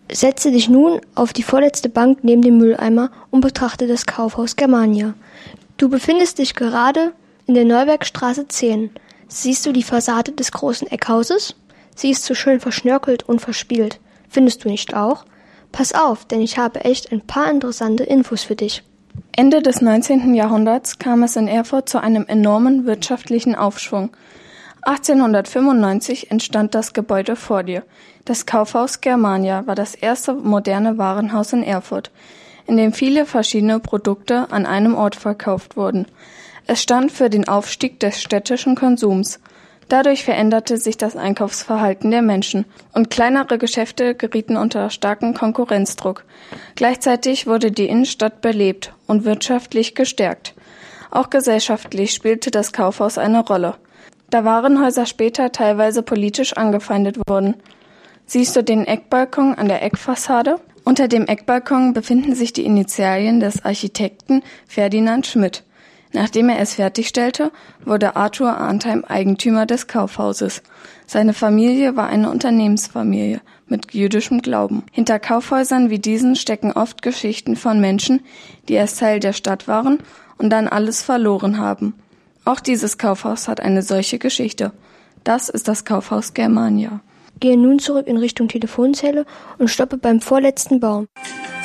Setze dich nun auf die vorletzte Bank neben dem Mülleimer und betrachte das Kaufhaus Germania. Du befindest dich gerade in der Neubergstraße 10. Siehst du die Fassade des großen Eckhauses? Sie ist so schön verschnörkelt und verspielt. Findest du nicht auch? Pass auf, denn ich habe echt ein paar interessante Infos für dich. Ende des 19. Jahrhunderts kam es in Erfurt zu einem enormen wirtschaftlichen Aufschwung. 1895 entstand das Gebäude vor dir. Das Kaufhaus Germania war das erste moderne Warenhaus in Erfurt, in dem viele verschiedene Produkte an einem Ort verkauft wurden. Es stand für den Aufstieg des städtischen Konsums. Dadurch veränderte sich das Einkaufsverhalten der Menschen und kleinere Geschäfte gerieten unter starken Konkurrenzdruck. Gleichzeitig wurde die Innenstadt belebt und wirtschaftlich gestärkt. Auch gesellschaftlich spielte das Kaufhaus eine Rolle, da Warenhäuser später teilweise politisch angefeindet wurden. Siehst du den Eckbalkon an der Eckfassade? Unter dem Eckbalkon befinden sich die Initialien des Architekten Ferdinand Schmidt. Nachdem er es fertigstellte, wurde Arthur Arntheim Eigentümer des Kaufhauses. Seine Familie war eine Unternehmensfamilie mit jüdischem Glauben. Hinter Kaufhäusern wie diesen stecken oft Geschichten von Menschen, die erst Teil der Stadt waren und dann alles verloren haben. Auch dieses Kaufhaus hat eine solche Geschichte. Das ist das Kaufhaus Germania. Gehe nun zurück in Richtung Telefonzelle und stoppe beim vorletzten Baum.